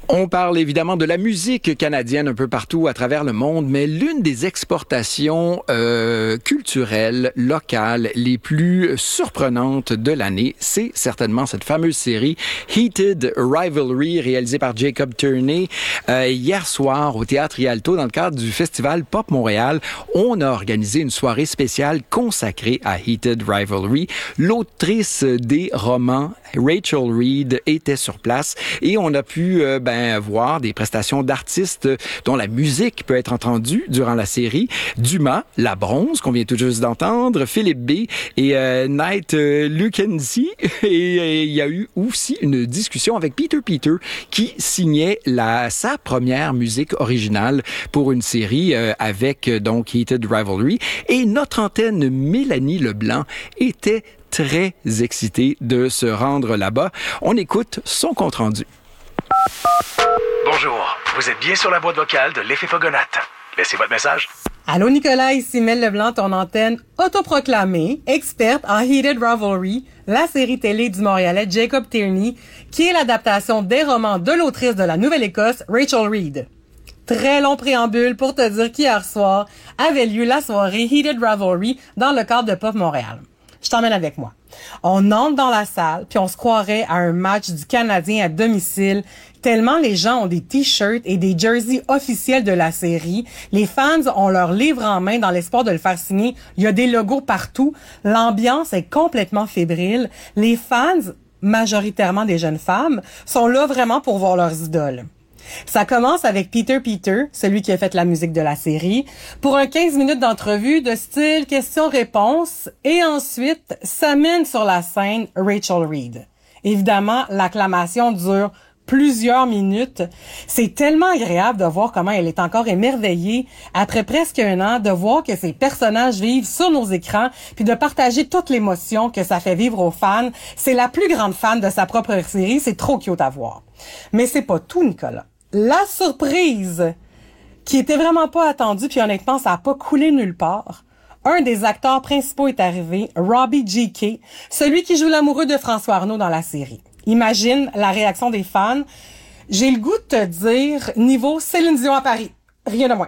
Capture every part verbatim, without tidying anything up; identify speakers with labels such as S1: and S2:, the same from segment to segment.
S1: On parle évidemment de la musique canadienne un peu partout à travers le monde, mais l'une des exportations euh, culturelles locales les plus surprenantes de l'année, c'est certainement cette fameuse série Heated Rivalry, réalisée par Jacob Tierney. Euh, hier soir, au Théâtre Rialto, dans le cadre du Festival Pop Montréal, on a organisé une soirée spéciale consacrée à Heated Rivalry. L'autrice des romans, Rachel Reed, était sur place et on a pu euh, ben, voir des prestations d'artistes dont la musique peut être entendue durant la série. Dumas, La Bronze, qu'on vient tout juste d'entendre, Philippe B. et euh, Night euh, Luckenzie. Et il euh, y a eu aussi une discussion avec Peter Peter qui signait la, sa première musique originale pour une série euh, avec donc Heated Rivalry. Et notre antenne Mélanie Leblanc était très excitée de se rendre là-bas. On écoute son compte-rendu.
S2: Bonjour, vous êtes bien sur la boîte vocale de l'Effet Fogonate. Laissez votre message.
S3: Allô Nicolas, ici Mel Leblanc, ton antenne autoproclamée, experte en Heated Rivalry, la série télé du Montréalais Jacob Tierney, qui est l'adaptation des romans de l'autrice de la Nouvelle-Écosse, Rachel Reed. Très long préambule pour te dire qu'hier soir avait lieu la soirée Heated Rivalry dans le cadre de Pop Montréal. Je t'emmène avec moi. On entre dans la salle, puis on se croirait à un match du Canadien à domicile, tellement les gens ont des t-shirts et des jerseys officiels de la série. Les fans ont leur livre en main dans l'espoir de le faire signer. Il y a des logos partout. L'ambiance est complètement fébrile. Les fans, majoritairement des jeunes femmes, sont là vraiment pour voir leurs idoles. Ça commence avec Peter Peter, celui qui a fait la musique de la série, pour un quinze minutes d'entrevue de style question-réponse, et ensuite s'amène sur la scène Rachel Reed. Évidemment, l'acclamation dure plusieurs minutes. C'est tellement agréable de voir comment elle est encore émerveillée après presque un an, de voir que ces personnages vivent sur nos écrans, puis de partager toute l'émotion que ça fait vivre aux fans. C'est la plus grande fan de sa propre série, c'est trop cute à voir. Mais c'est pas tout, Nicolas. La surprise, qui était vraiment pas attendue, puis honnêtement, ça a pas coulé nulle part. Un des acteurs principaux est arrivé, Robbie G K, celui qui joue l'amoureux de François Arnault dans la série. Imagine la réaction des fans. J'ai le goût de te dire, niveau Céline Dion à Paris. Rien de moins.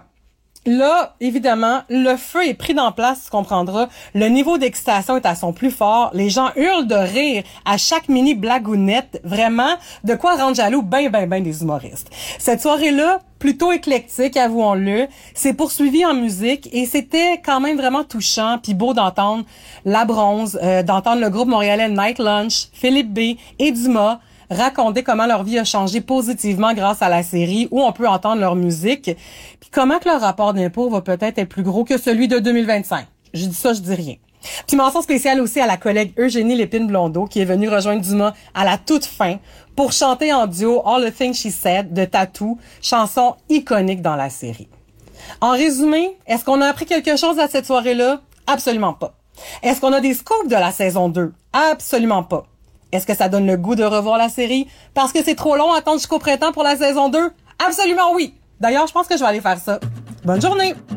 S3: Là, évidemment, le feu est pris dans place, tu comprendras. Le niveau d'excitation est à son plus fort. Les gens hurlent de rire à chaque mini blagounette. Vraiment, de quoi rendre jaloux ben, ben, ben des humoristes. Cette soirée-là, plutôt éclectique, avouons-le, s'est poursuivie en musique et c'était quand même vraiment touchant puis beau d'entendre La Bronze, euh, d'entendre le groupe montréalais Night Lunch, Philippe B et Dumas raconter comment leur vie a changé positivement grâce à la série, où on peut entendre leur musique, puis comment que leur rapport d'impôt va peut-être être plus gros que celui de deux mille vingt-cinq. Je dis ça, je dis rien. Puis mention spéciale aussi à la collègue Eugénie Lépine-Blondeau, qui est venue rejoindre Dumas à la toute fin pour chanter en duo All the Things She Said de Tattoo, chanson iconique dans la série. En résumé, est-ce qu'on a appris quelque chose à cette soirée-là? Absolument pas. Est-ce qu'on a des scoops de la saison deux? Absolument pas. Est-ce que ça donne le goût de revoir la série parce que c'est trop long à attendre jusqu'au printemps pour la saison deux? Absolument oui. D'ailleurs, je pense que je vais aller faire ça. Bonne journée!